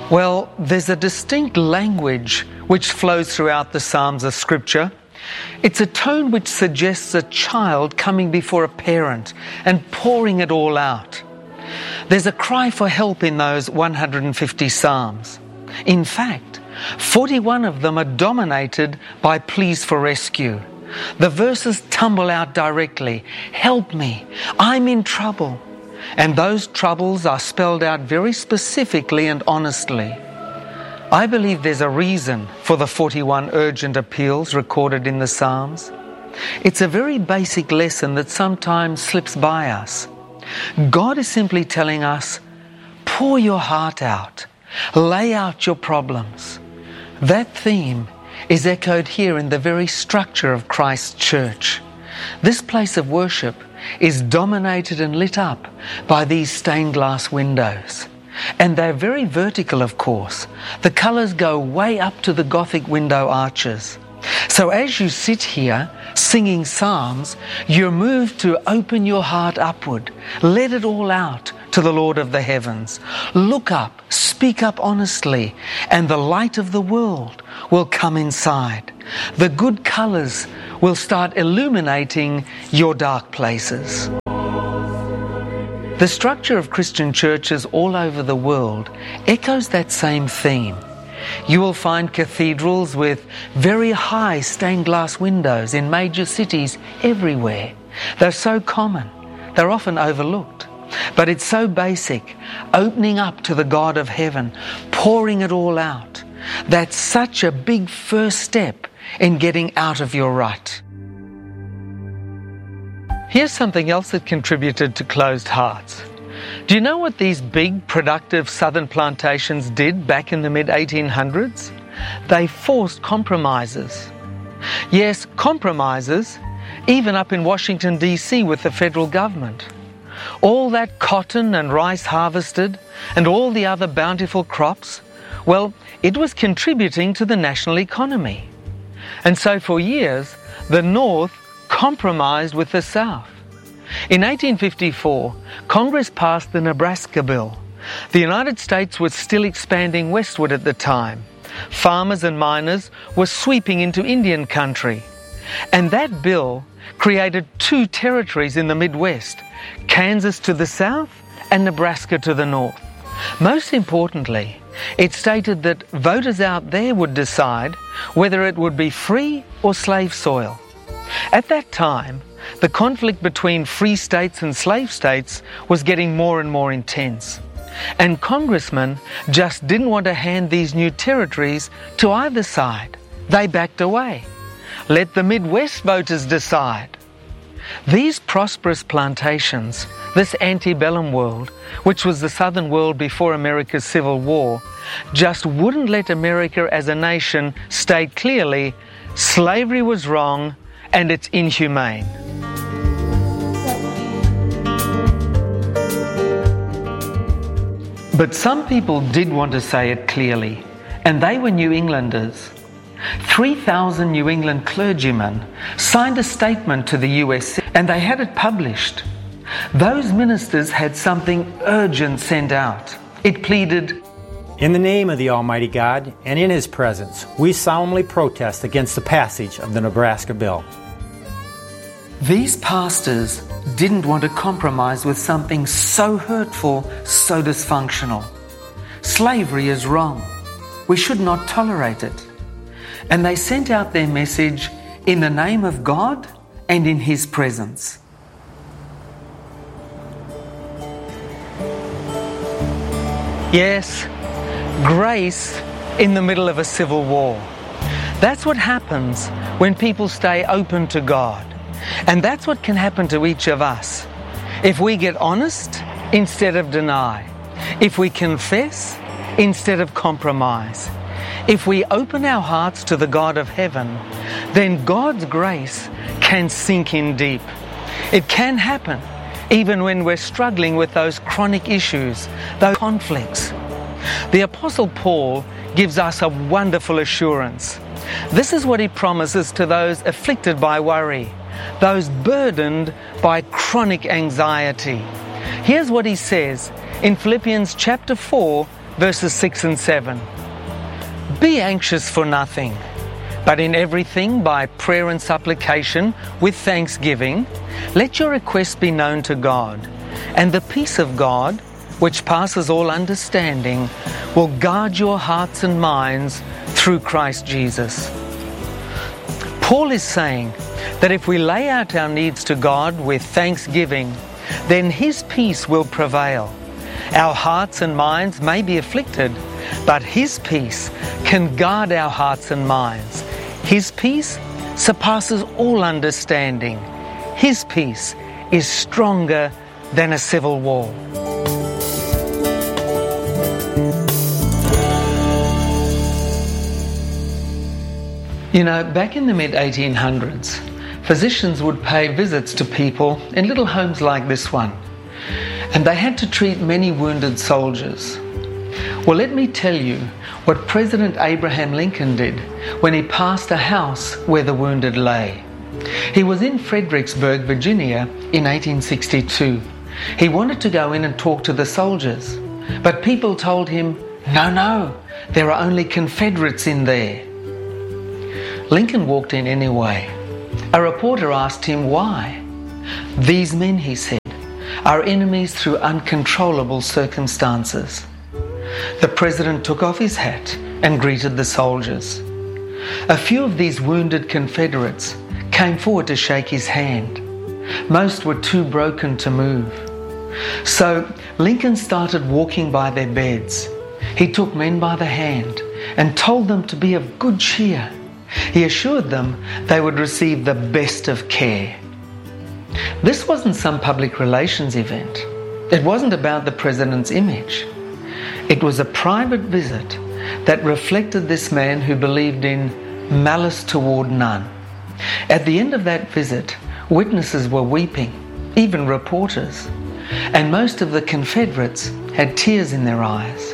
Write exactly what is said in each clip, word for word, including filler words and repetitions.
Well, there's a distinct language which flows throughout the Psalms of Scripture. It's a tone which suggests a child coming before a parent and pouring it all out. There's a cry for help in those one hundred fifty Psalms. In fact, forty-one of them are dominated by pleas for rescue. The verses tumble out directly. Help me, I'm in trouble. And those troubles are spelled out very specifically and honestly. I believe there's a reason for the forty-one urgent appeals recorded in the Psalms. It's a very basic lesson that sometimes slips by us. God is simply telling us, pour your heart out, lay out your problems. That theme is echoed here in the very structure of Christ's church. This place of worship is dominated and lit up by these stained glass windows. And they're very vertical, of course. The colours go way up to the Gothic window arches. So as you sit here singing psalms, you're moved to open your heart upward. Let it all out to the Lord of the heavens. Look up, speak up honestly, and the light of the world will come inside. The good colours will start illuminating your dark places. The structure of Christian churches all over the world echoes that same theme. You will find cathedrals with very high stained glass windows in major cities everywhere. They're so common, they're often overlooked. But it's so basic, opening up to the God of heaven, pouring it all out. That's such a big first step in getting out of your rut. Here's something else that contributed to closed hearts. Do you know what these big, productive southern plantations did back in the mid eighteen hundreds? They forced compromises. Yes, compromises, even up in Washington, D C with the federal government. All that cotton and rice harvested and all the other bountiful crops, well, it was contributing to the national economy. And so for years, the North compromised with the South. In eighteen fifty-four, Congress passed the Nebraska Bill. The United States was still expanding westward at the time. Farmers and miners were sweeping into Indian country. And that bill created two territories in the Midwest, Kansas to the south and Nebraska to the north. Most importantly, it stated that voters out there would decide whether it would be free or slave soil. At that time, the conflict between free states and slave states was getting more and more intense. And congressmen just didn't want to hand these new territories to either side. They backed away. Let the Midwest voters decide. These prosperous plantations, this antebellum world, which was the southern world before America's Civil War, just wouldn't let America as a nation state clearly slavery was wrong and it's inhumane. But some people did want to say it clearly, and they were New Englanders. three thousand New England clergymen signed a statement to the U S and they had it published. Those ministers had something urgent sent out. It pleaded, "In the name of the Almighty God and in His presence, we solemnly protest against the passage of the Nebraska Bill." These pastors didn't want to compromise with something so hurtful, so dysfunctional. Slavery is wrong. We should not tolerate it. And they sent out their message in the name of God and in His presence. Yes, grace in the middle of a civil war. That's what happens when people stay open to God. And that's what can happen to each of us. If we get honest instead of deny. If we confess instead of compromise. If we open our hearts to the God of heaven, then God's grace can sink in deep. It can happen even when we're struggling with those chronic issues, those conflicts. The Apostle Paul gives us a wonderful assurance. This is what he promises to those afflicted by worry, those burdened by chronic anxiety. Here's what he says in Philippians chapter four, verses six and seven. Be anxious for nothing, but in everything by prayer and supplication with thanksgiving, let your requests be known to God, and the peace of God, which passes all understanding, will guard your hearts and minds through Christ Jesus. Paul is saying that if we lay out our needs to God with thanksgiving, then His peace will prevail. Our hearts and minds may be afflicted, but His peace can guard our hearts and minds. His peace surpasses all understanding. His peace is stronger than a civil war. You know, back in the mid eighteen hundreds, physicians would pay visits to people in little homes like this one, and they had to treat many wounded soldiers. Well, let me tell you what President Abraham Lincoln did when he passed a house where the wounded lay. He was in Fredericksburg, Virginia in eighteen sixty-two. He wanted to go in and talk to the soldiers, but people told him, no, no, there are only Confederates in there. Lincoln walked in anyway. A reporter asked him why. These men, he said, are enemies through uncontrollable circumstances. The president took off his hat and greeted the soldiers. A few of these wounded Confederates came forward to shake his hand. Most were too broken to move. So Lincoln started walking by their beds. He took men by the hand and told them to be of good cheer. He assured them they would receive the best of care. This wasn't some public relations event. It wasn't about the president's image. It was a private visit that reflected this man who believed in malice toward none. At the end of that visit, witnesses were weeping, even reporters, and most of the Confederates had tears in their eyes.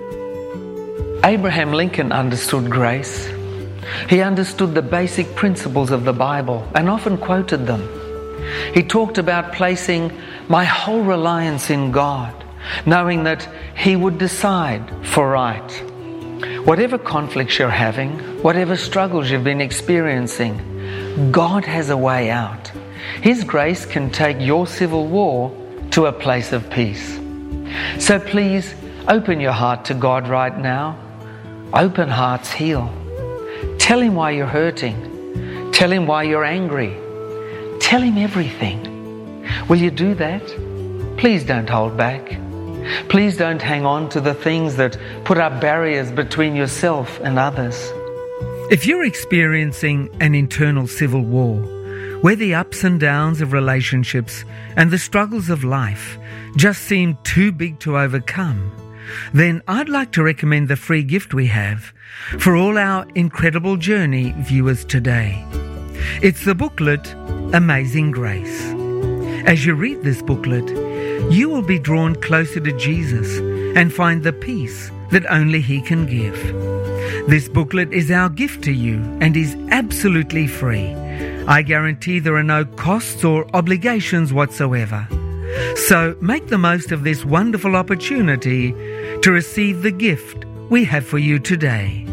Abraham Lincoln understood grace. He understood the basic principles of the Bible and often quoted them. He talked about placing my whole reliance in God, knowing that He would decide for right. Whatever conflicts you're having, whatever struggles you've been experiencing, God has a way out. His grace can take your civil war to a place of peace. So please open your heart to God right now. Open hearts heal. Tell Him why you're hurting. Tell Him why you're angry. Tell Him everything. Will you do that? Please don't hold back. Please don't hang on to the things that put up barriers between yourself and others. If you're experiencing an internal civil war, where the ups and downs of relationships and the struggles of life just seem too big to overcome, then I'd like to recommend the free gift we have for all our Incredible Journey viewers today. It's the booklet, Amazing Grace. As you read this booklet, you will be drawn closer to Jesus and find the peace that only He can give. This booklet is our gift to you and is absolutely free. I guarantee there are no costs or obligations whatsoever. So make the most of this wonderful opportunity to receive the gift we have for you today.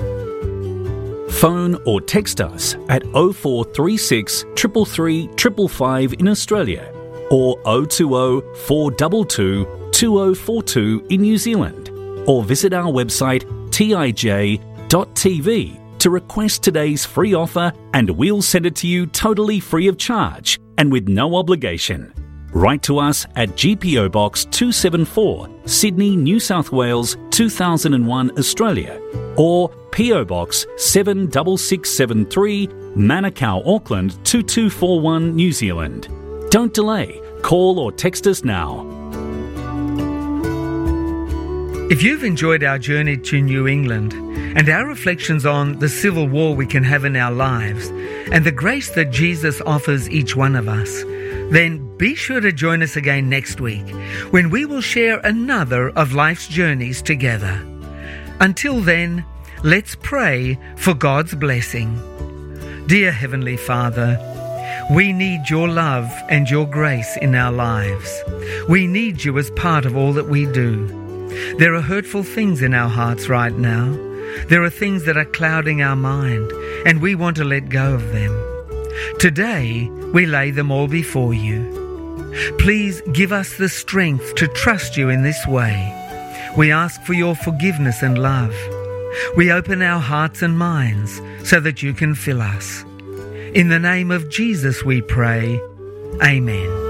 Phone or text us at oh four three six, three three three, five five five in Australia or oh two oh, four two two, two oh four two in New Zealand, or visit our website t i j dot t v to request today's free offer, and we'll send it to you totally free of charge and with no obligation. Write to us at G P O Box two seventy-four, Sydney, New South Wales two thousand one, Australia, or P O Box seven six six seven three, Manukau, Auckland two two four one, New Zealand. Don't delay. Call or text us now. If you've enjoyed our journey to New England and our reflections on the civil war we can have in our lives and the grace that Jesus offers each one of us, then be sure to join us again next week when we will share another of life's journeys together. Until then, let's pray for God's blessing. Dear Heavenly Father, we need your love and your grace in our lives. We need you as part of all that we do. There are hurtful things in our hearts right now. There are things that are clouding our mind, and we want to let go of them. Today, we lay them all before you. Please give us the strength to trust you in this way. We ask for your forgiveness and love. We open our hearts and minds so that you can fill us. In the name of Jesus we pray. Amen.